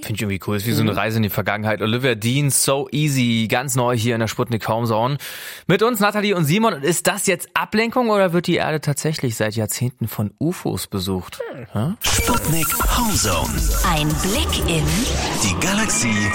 Finde ich irgendwie cool. Ist wie so eine Reise in die Vergangenheit. Olivia Dean, So Easy, ganz neu hier in der Sputnik Homezone. Mit uns Nathalie und Simon. Und ist das jetzt Ablenkung oder wird die Erde tatsächlich seit Jahrzehnten von UFOs besucht? Sputnik Homezone. Ein Blick in Die Galaxie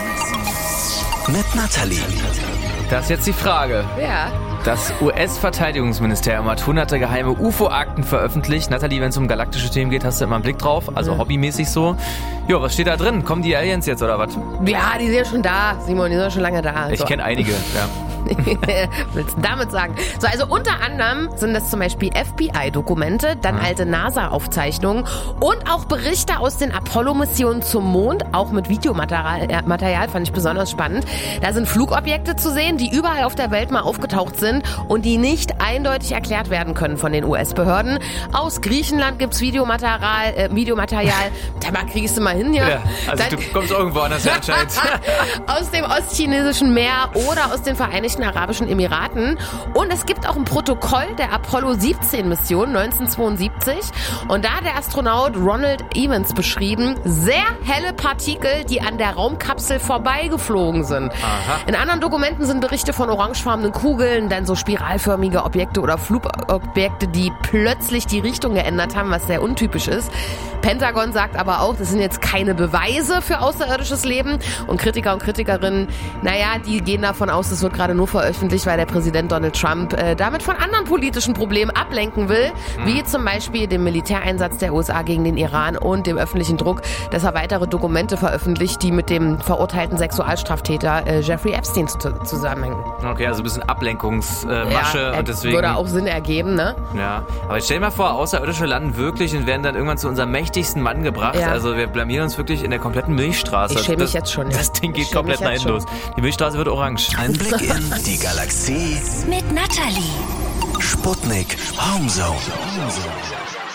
mit Nathalie. Das ist jetzt die Frage. Ja. Das US-Verteidigungsministerium hat hunderte geheime UFO-Akten veröffentlicht. Nathalie, wenn es um galaktische Themen geht, hast du immer einen Blick drauf. Also hobbymäßig so. Jo, was steht da drin? Kommen die Aliens jetzt oder was? Ja, die sind ja schon da, Simon, die sind ja schon lange da. Ich kenne einige, ja. Willst du damit sagen? So, also unter anderem sind das zum Beispiel FBI-Dokumente, dann alte NASA-Aufzeichnungen und auch Berichte aus den Apollo-Missionen zum Mond, auch mit Videomaterial, fand ich besonders spannend. Da sind Flugobjekte zu sehen, die überall auf der Welt mal aufgetaucht sind und die nicht eindeutig erklärt werden können von den US-Behörden. Aus Griechenland gibt's Videomaterial. Da kriegst du mal hin, ja. Also Dann, du kommst irgendwo anders her anscheinend. aus dem ostchinesischen Meer oder aus den Vereinigten Arabischen Emiraten. Und es gibt auch ein Protokoll der Apollo 17 Mission 1972. Und da hat der Astronaut Ronald Evans beschrieben, sehr helle Partikel, die an der Raumkapsel vorbeigeflogen sind. Aha. In anderen Dokumenten sind Berichte von orangefarbenen Kugeln, dann so spiralförmige Objekte oder Flugobjekte, die plötzlich die Richtung geändert haben, was sehr untypisch ist. Pentagon sagt aber auch, das sind jetzt keine Beweise für außerirdisches Leben. Und Kritiker und Kritikerinnen, die gehen davon aus, das wird gerade nur veröffentlicht, weil der Präsident Donald Trump damit von anderen politischen Problemen ablenken will, wie zum Beispiel dem Militäreinsatz der USA gegen den Iran und dem öffentlichen Druck, dass er weitere Dokumente veröffentlicht, die mit dem verurteilten Sexualstraftäter Jeffrey Epstein zusammenhängen. Okay, also ein bisschen Ablenkungsmasche und deswegen... Würde auch Sinn ergeben, ne? Ja, aber jetzt stell dir mal vor, Außerirdische landen wirklich und werden dann irgendwann zu unserem mächtigsten Mann gebracht. Ja. Also wir blamieren uns wirklich in der kompletten Milchstraße. Ich schäme mich jetzt schon. Ja. Das Ding geht komplett nach hinten los. Die Milchstraße wird orange. Ein Blick in die Galaxie mit Nathalie. Sputnik Homezone.